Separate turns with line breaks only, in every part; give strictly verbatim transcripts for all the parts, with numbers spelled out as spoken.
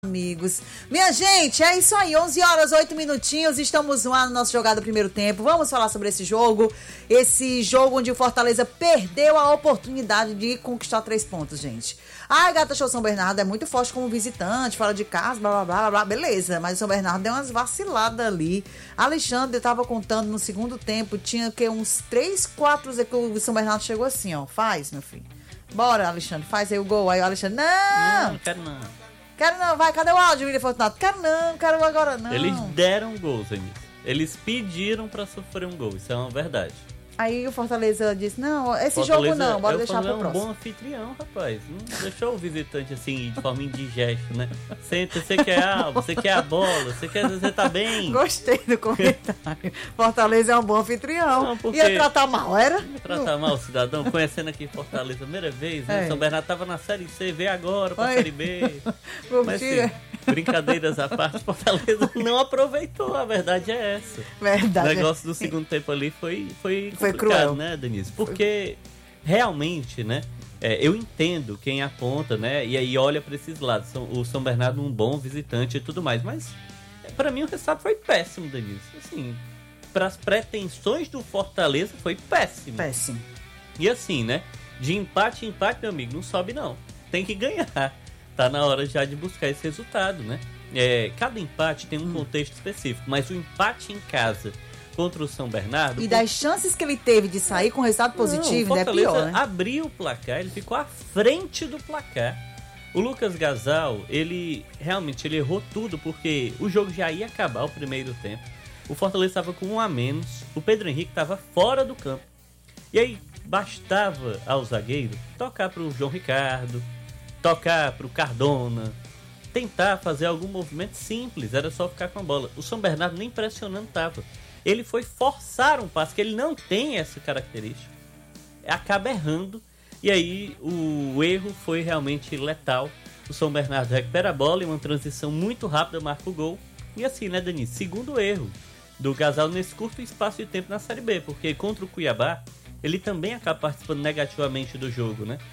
Amigos, minha gente, é isso aí, onze horas, oito minutinhos, estamos lá no nosso Jogada Primeiro Tempo. Vamos falar sobre esse jogo, esse jogo onde o Fortaleza perdeu a oportunidade de conquistar três pontos, gente. A Gata Show São Bernardo é muito forte como visitante, fora de casa, blá, blá, blá, blá, beleza, mas o São Bernardo deu umas vaciladas ali. Alexandre estava contando no segundo tempo, tinha que uns três, quatro, que o São Bernardo chegou assim, ó, faz, meu filho. Bora, Alexandre, faz aí o gol. Aí o Alexandre, não!
Não, não quero não.
Quero não, vai, cadê o áudio, William Fortunato? Quero não, quero agora não.
Eles deram gol, Zenis. Eles pediram pra sofrer um gol, isso é uma verdade.
Aí o Fortaleza disse, não, esse
Fortaleza,
jogo não, bora deixar pro
próximo. É um bom anfitrião, rapaz. Não deixou o visitante assim, de forma indigesta, né? Senta, você quer a, você quer a bola, você quer, você tá bem.
Gostei do comentário. Fortaleza é um bom anfitrião.
Não, porque...
Ia tratar mal, era?
Ia tratar mal o cidadão, conhecendo aqui Fortaleza a primeira vez, né? É. São Bernardo tava na Série C, veio agora pra Oi. Série B. Mas assim, brincadeiras à parte, Fortaleza não aproveitou, a verdade é essa.
Verdade.
O negócio do segundo tempo ali foi, foi,
foi cruel,
né, Denise? Porque realmente, né, é, eu entendo quem aponta, né, e aí olha para esses lados. O São Bernardo um bom visitante e tudo mais, mas para mim o resultado foi péssimo, Denise. Assim, para as pretensões do Fortaleza foi péssimo.
Péssimo.
E assim, né, de empate em empate, meu amigo, não sobe não. Tem que ganhar. Tá na hora já de buscar esse resultado, né? É, cada empate tem um hum. contexto específico, mas o empate em casa contra o São Bernardo...
E das chances que ele teve de sair com resultado positivo, ainda é pior, né?
Abriu o placar, ele ficou à frente do placar. O Lucas Gasal, ele realmente ele errou tudo, porque o jogo já ia acabar o primeiro tempo. O Fortaleza estava com um a menos, o Pedro Henrique estava fora do campo. E aí bastava ao zagueiro tocar para o João Ricardo, tocar para o Cardona, tentar fazer algum movimento simples, era só ficar com a bola. O São Bernardo nem pressionando estava. Ele foi forçar um passe, que ele não tem essa característica. Acaba errando, e aí o erro foi realmente letal. O São Bernardo recupera a bola e uma transição muito rápida marca o gol. E assim, né, Dani? Segundo erro do Gasal nesse curto espaço de tempo na Série B, porque contra o Cuiabá, ele também acaba participando negativamente do jogo, né?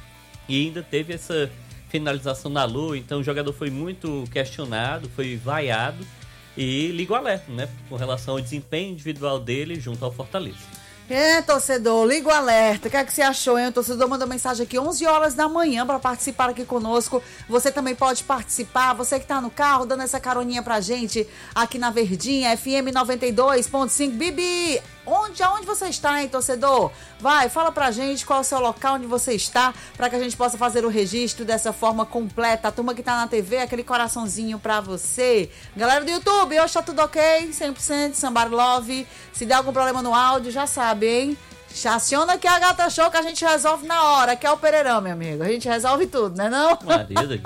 E ainda teve essa finalização na lua, então o jogador foi muito questionado, foi vaiado. E liga o alerta, né? Com relação ao desempenho individual dele junto ao Fortaleza.
É, torcedor, liga o alerta. O que é que você achou, hein? O torcedor mandou mensagem aqui onze horas da manhã para participar aqui conosco. Você também pode participar. Você que tá no carro, dando essa caroninha pra gente aqui na Verdinha, F M noventa e dois ponto cinco. Bibi, onde, aonde você está, hein, torcedor? Vai, fala pra gente qual é o seu local onde você está, para que a gente possa fazer o registro dessa forma completa. A turma que tá na T V, aquele coraçãozinho pra você. Galera do YouTube, hoje tá tudo ok? cem por cento, Somebody Love. Se der algum problema no áudio, já sabe, hein? Aciona aqui a Gata Show que a gente resolve na hora, que é o Pereirão, meu amigo. A gente resolve tudo, né não?
Maria,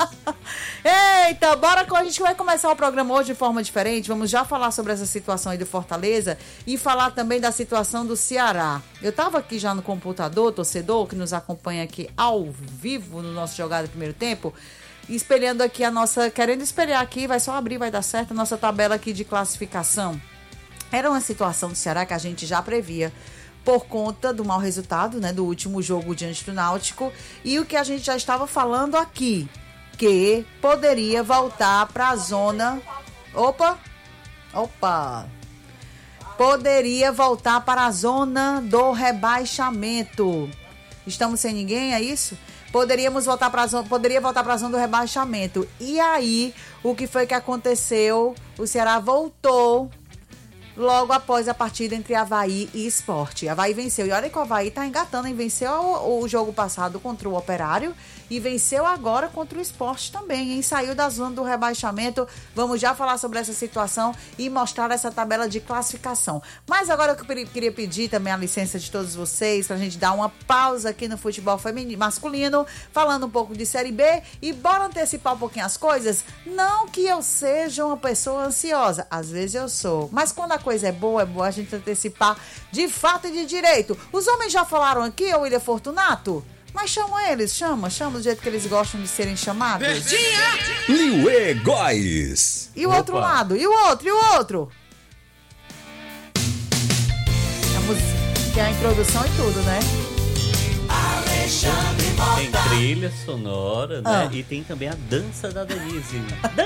Eita, bora, a gente vai começar o programa hoje de forma diferente. Vamos já falar sobre essa situação aí do Fortaleza e falar também da situação do Ceará. Eu tava aqui já no computador, torcedor, que nos acompanha aqui ao vivo no nosso Jogada Primeiro Tempo, espelhando aqui a nossa, querendo espelhar aqui, vai só abrir, vai dar certo, a nossa tabela aqui de classificação. Era uma situação do Ceará que a gente já previa, por conta do mau resultado, né, do último jogo diante do Náutico, e o que a gente já estava falando aqui, que poderia voltar para a zona... Opa! Opa! Poderia voltar para a zona do rebaixamento. Estamos sem ninguém, é isso? Poderíamos voltar para a zona, poderia voltar para a zona do rebaixamento. E aí, o que foi que aconteceu? O Ceará voltou logo após a partida entre Avaí e Sport. Avaí venceu. E olha que o Avaí tá engatando, hein? Venceu o, o jogo passado contra o Operário e venceu agora contra o Sport também, hein? Saiu da zona do rebaixamento. Vamos já falar sobre essa situação e mostrar essa tabela de classificação. Mas agora eu queria pedir também a licença de todos vocês pra gente dar uma pausa aqui no futebol feminino, masculino, falando um pouco de Série B e bora antecipar um pouquinho as coisas. Não que eu seja uma pessoa ansiosa, às vezes eu sou, mas quando a coisa é boa, é boa a gente antecipar de fato e de direito. Os homens já falaram aqui, ô William Fortunato? Mas chama eles, chama, chama do jeito que eles gostam de serem chamados.
Verdinha! Liuê Góes!
E o Opa. outro lado? E o outro? E o outro? A música, que é a introdução e tudo, né?
Tem trilha sonora, né? Ah. E tem também a dança da Denise.